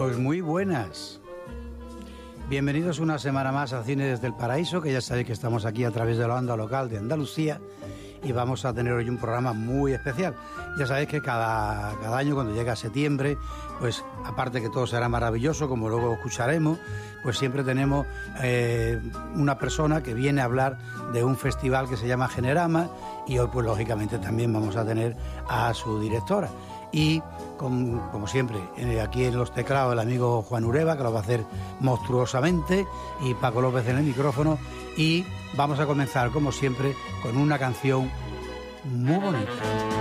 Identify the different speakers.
Speaker 1: Pues muy buenas. Bienvenidos una semana más a Cine desde el Paraíso, que ya sabéis que estamos aquí a través de la banda local de Andalucía y vamos a tener hoy un programa muy especial. Ya sabéis que cada año cuando llega septiembre, pues aparte que todo será maravilloso, como luego escucharemos, pues siempre tenemos una persona que viene a hablar de un festival que se llama Generama, y hoy pues lógicamente también vamos a tener a su directora. Y como siempre, aquí en los teclados el amigo Juan Ureva, que lo va a hacer monstruosamente, y Paco López en el micrófono. Y vamos a comenzar, como siempre, con una canción muy bonita.